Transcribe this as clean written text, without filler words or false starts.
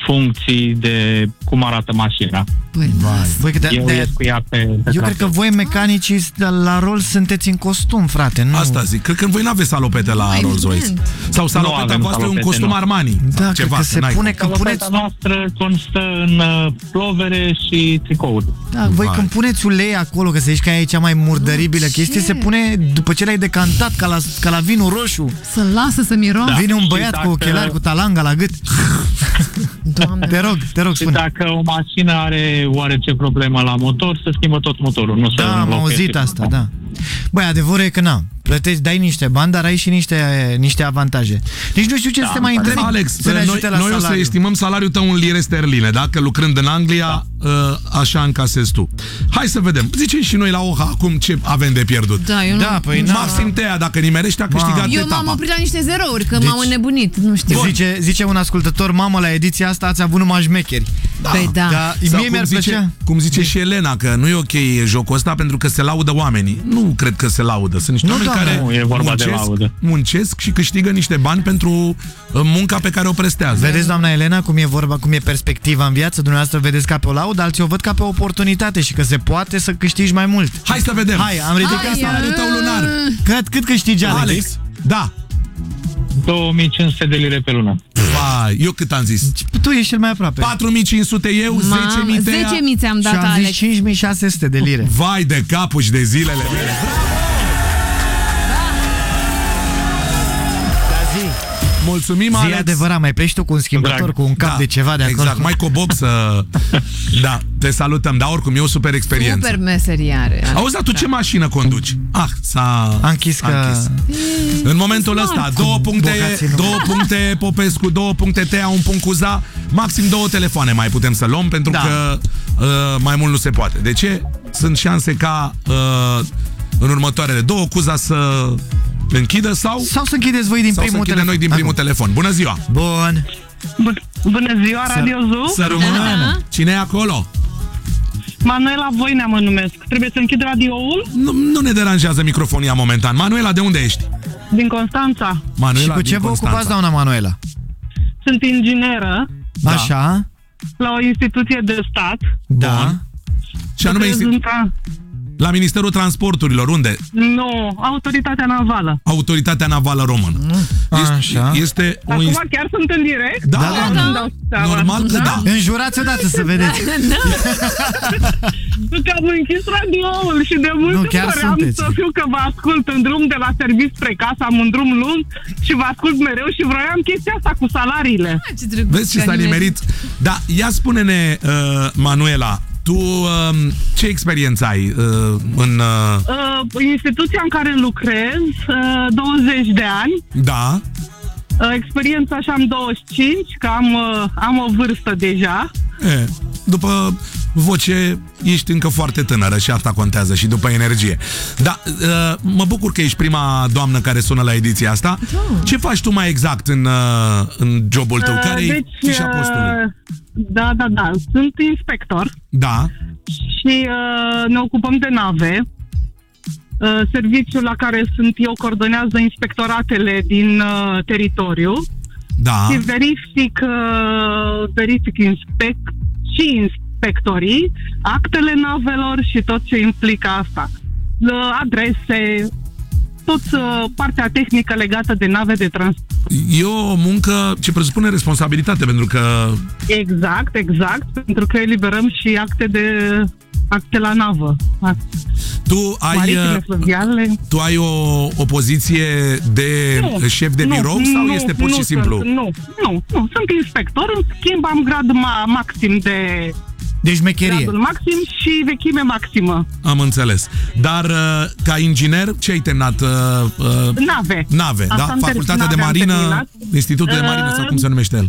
funcții de cum arată mașina. Eu ies cu ea pe eu cred că voi mecanicii la rol sunteți în costum, frate. Nu? Asta zic. Cred că voi n-aveți salopete la Rolls-Royce. Sau salopeta voastră e un costum Armani. Da, ceva, cred că se pune că puneți... Salopeta noastră constă în plovere și tricouri. Da, voi când puneți ulei acolo, că să zici că aia e cea mai murdăribilă chestie, se pune după ce l-ai decantat, ca la vinul roșu. Să lasă să miroase. Vine un băiat cu ochelari, cu talanga la gât. Doamne. Te rog, și spune. dacă o mașină are oarece problemă la motor, să schimbă tot motorul. Nu Da, am auzit asta, da. Băi, adevărul e că plătești, dai niște bani, dar ai și niște avantaje. Deci nu știu ce să te mai întrebi. Alex, noi o să estimăm salariul tău în lire sterline, dacă lucrând în Anglia, așa încasezi tu. Hai să vedem. Zicem și noi la OHA acum ce avem de pierdut. Da, eu nu... Maxim Tea, dacă nimerește, a câștigat etapa. Eu m-am oprit la niște zerouri, că m-am înnebunit, nu știu. Zice un ascultător, mamă, la ediția asta ați avut numai șmecheri. Păi da. Mie mi-ar plăcea. Cum zice și Elena, că nu e ok jocul ăsta pentru că se laudă oamenii. Nu cred că se laudă. Sunt niște oameni care muncesc și câștigă niște bani pentru munca pe care o prestează. Vedeți, doamna Elena, cum e vorba, cum e perspectiva în viață? Dumneavoastră vedeți ca pe o laudă, alții o văd ca pe o oportunitate și că se poate să câștigi mai mult. Hai să vedem. Hai, am ridicat salariul tău lunar. Cât câștigi, Alex? Da. 2500 de lire pe lună. Vai, eu cât am zis? Tu ești cel mai aproape. 4500 eu, 10.000 Tea. 10.000 ți-am dat, Alex. Și am zis 5600 de lire. Vai de capul și de zilele mele. Mulțumim, Alex. Zi adevărat, mai pleci tu cu un schimbător, cu un cap de ceva de acolo. Exact, mai coboc să... Da, te salutăm, dar oricum e o super experiență. Super meseriare. Auzi, dar tu ce mașină conduci? S-a închis. În momentul ăsta, 2 puncte Popescu, 2 puncte Tea, 1 punct Cuza, maxim 2 telefoane mai putem să luăm, pentru că mai mult nu se poate. De ce? Sunt șanse ca în următoarele 2 Cuza să închidă sau să închideți voi din primul telefon. Noi din primul telefon. Bună ziua! Bun! Bună ziua, Radio Zoo! Să rămână! Cine e acolo? Manuela Voinea mă numesc. Trebuie să închid radioul? Nu ne deranjează microfonia momentan. Manuela, de unde ești? Din Constanța. Manuela, și cu ce vă ocupați, doamna Manuela? Sunt ingineră. Așa. La o instituție de stat. Da. Și anume la Ministerul Transporturilor, unde? Nu, Autoritatea Navală. Autoritatea Navală Română. Este acum chiar sunt în direct? Da. Normal că da. Înjurați odată să vedeți. Că am închis radioul și de mult îmi păream să fiu că vă ascult în drum de la serviciu spre casă, am un drum lung și vă ascult mereu și vroiam chestia asta cu salariile. Vezi ce s-a nimerit? Da, ia spune-ne, Manuela, tu ce experiență ai în... instituția în care lucrez, 20 de ani. Da. Experiența așa am 25, că am o vârstă deja. După voce ești încă foarte tânără și asta contează, și după energie. Da, mă bucur că ești prima doamnă care sună la ediția asta. Ce faci tu mai exact în jobul tău? Care e fișa postului? Da. Sunt inspector. Da. Și ne ocupăm de nave. Serviciul la care sunt eu coordonează inspectoratele din teritoriu. Da. Și verific inspectorii, actele navelor și tot ce implică asta. Adrese, tot partea tehnică legată de nave de transport. E o muncă ce presupune responsabilitate, pentru că... Exact, pentru că eliberăm și acte la navă. Tu ai o poziție de șef de birou sau este pur și simplu? Nu, sunt inspector, în schimb am grad maxim de... Deci șmecherie. Gradul maxim și vechime maximă. Am înțeles. Dar ca inginer, ce ai terminat? Nave, da? Facultatea de Marină, Institutul de Marină sau cum se numește el?